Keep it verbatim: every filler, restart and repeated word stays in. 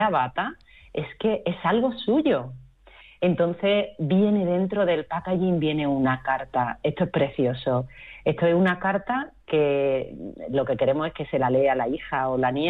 bata es que es algo suyo. Entonces viene dentro del packaging, viene una carta. Esto es precioso. Esto es una carta que lo que queremos es que se la lea la hija o la nieta